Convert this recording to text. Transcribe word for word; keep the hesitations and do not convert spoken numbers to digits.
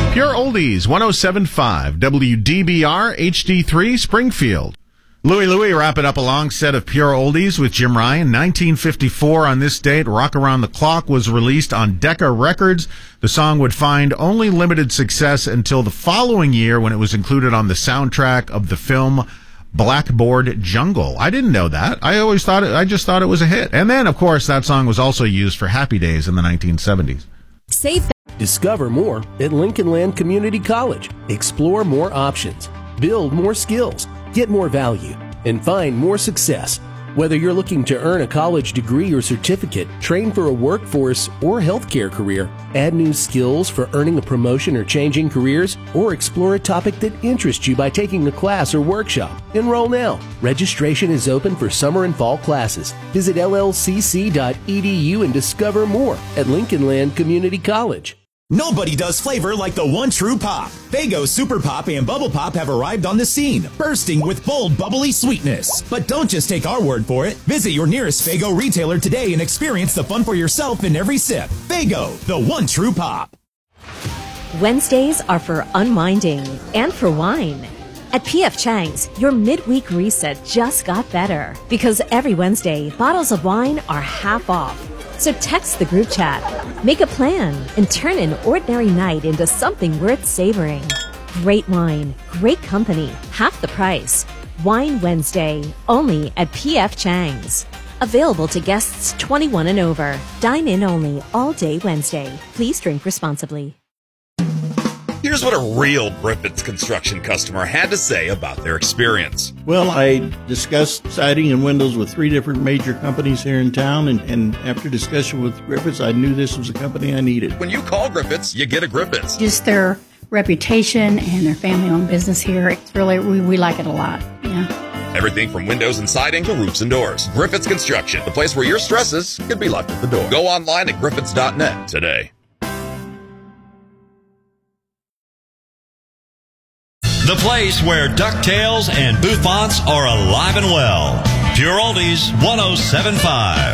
Pure Oldies, one oh seven point five, W D B R, H D three, Springfield. Louie Louie wrapping up a long set of Pure Oldies with Jim Ryan. nineteen fifty-four on this date, Rock Around the Clock was released on Decca Records. The song would find only limited success until the following year when it was included on the soundtrack of the film Blackboard Jungle. I didn't know that. I always thought it, I just thought it was a hit. And then, of course, that song was also used for Happy Days in the nineteen seventies. Save that. Discover more at Lincoln Land Community College. Explore more options, build more skills, get more value, and find more success. Whether you're looking to earn a college degree or certificate, train for a workforce or healthcare career, add new skills for earning a promotion or changing careers, or explore a topic that interests you by taking a class or workshop, enroll now. Registration is open for summer and fall classes. Visit L L C C dot E D U and discover more at Lincoln Land Community College. Nobody does flavor like the one true pop. Faygo Super Pop and Bubble Pop have arrived on the scene, bursting with bold, bubbly sweetness. But don't just take our word for it. Visit your nearest Faygo retailer today and experience the fun for yourself in every sip. Faygo, the one true pop. Wednesdays are for unwinding and for wine. At P F Chang's, your midweek reset just got better because every Wednesday, bottles of wine are half off. So text the group chat, make a plan, and turn an ordinary night into something worth savoring. Great wine, great company, half the price. Wine Wednesday, only at P F Chang's. Available to guests twenty-one and over. Dine in only all day Wednesday. Please drink responsibly. Here's what a real Griffiths Construction customer had to say about their experience. Well, I discussed siding and windows with three different major companies here in town, and, and after discussion with Griffiths, I knew this was a company I needed. When you call Griffiths, you get a Griffiths. Just their reputation and their family-owned business here, it's really, we, we like it a lot, yeah. Everything from windows and siding to roofs and doors. Griffiths Construction, the place where your stresses can be left at the door. Go online at griffiths dot net today. The place where DuckTales and Bouffants are alive and well. Pure Oldies, one oh seven point five.